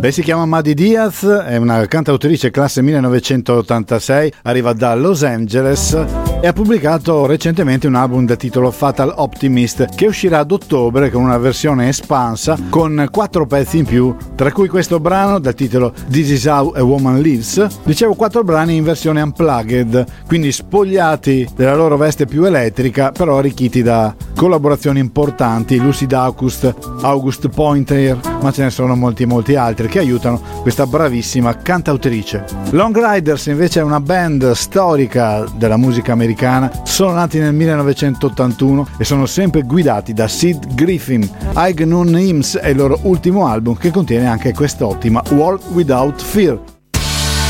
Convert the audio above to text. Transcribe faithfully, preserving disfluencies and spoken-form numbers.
Lei si chiama Maddie Diaz, è una cantautrice classe millenovecentottantasei, arriva da Los Angeles e ha pubblicato recentemente un album dal titolo Fatal Optimist, che uscirà ad ottobre con una versione espansa con quattro pezzi in più, tra cui questo brano dal titolo This Is How a Woman Lives. Dicevo, quattro brani in versione unplugged, quindi spogliati della loro veste più elettrica, però arricchiti da collaborazioni importanti, Lucid August, August Pointer, ma ce ne sono molti molti altri che aiutano questa bravissima cantautrice. Long Riders invece è una band storica della musica americana, sono nati nel millenovecentottantuno e sono sempre guidati da Sid Griffin. High Noon Hymns è il loro ultimo album, che contiene anche quest'ottima Walk Without Fear.